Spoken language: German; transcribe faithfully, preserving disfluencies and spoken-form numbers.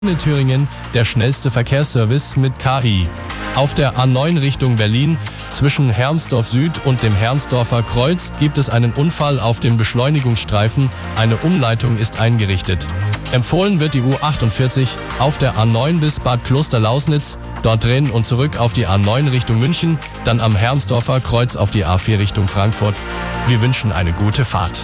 In Thüringen der schnellste Verkehrsservice mit K I. Auf der A neun Richtung Berlin zwischen Hermsdorf Süd und dem Hermsdorfer Kreuz gibt es einen Unfall auf dem Beschleunigungsstreifen. Eine Umleitung ist eingerichtet. Empfohlen wird die U achtundvierzig auf der A neun bis Bad Klosterlausnitz, dort drehen und zurück auf die A neun Richtung München, dann am Hermsdorfer Kreuz auf die A vier Richtung Frankfurt. Wir wünschen eine gute Fahrt.